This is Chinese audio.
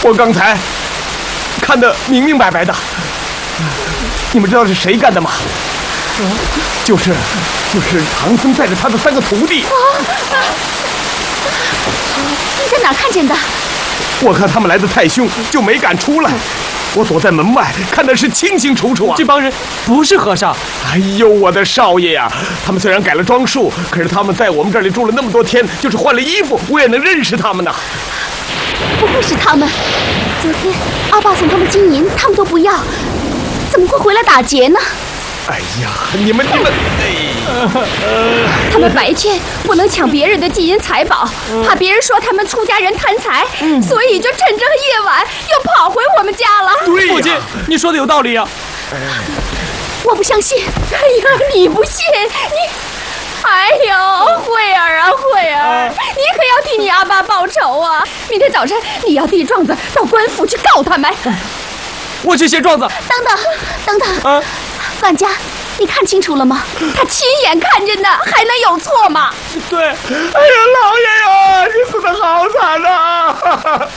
我刚才看得明明白白的。你们知道是谁干的吗？就是唐僧带着他的3个徒弟。 你在哪儿看见的？ 我看他们来的太凶，就没敢出来。我躲在门外，看的是清清楚楚啊。 这帮人不是和尚。 哎呦，我的少爷呀！他们虽然改了装束，可是他们在我们这里住了那么多天，就是换了衣服，我也能认识他们呐。 不会是他们？昨天阿爸送他们金银，他们都不要，怎么会回来打劫呢？ 哎呀，你们， 他们白天不能抢别人的金银财宝，怕别人说他们出家人贪财，所以就趁着夜晚又跑回我们家了。 对呀， 父亲，你说的有道理啊。 我不相信。哎呀，你不信你？哎呦，慧儿啊，慧儿，你可要替你阿爸报仇啊！明天早晨你要递状子到官府去告他们。 我去写状子。 等等，管家，你看清楚了吗？他亲眼看见的，还能有错吗？ 对。 哎呀，老爷呀，你死得好惨啊！